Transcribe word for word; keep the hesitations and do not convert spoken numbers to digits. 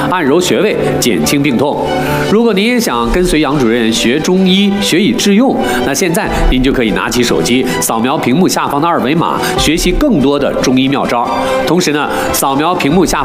按揉穴位，减轻病痛。如果您也想跟随杨主任学中医，学以致用，那现在您就可以拿起手机，扫描屏幕下方的二维码，学习更多的中医妙招。同时呢，扫描屏幕下方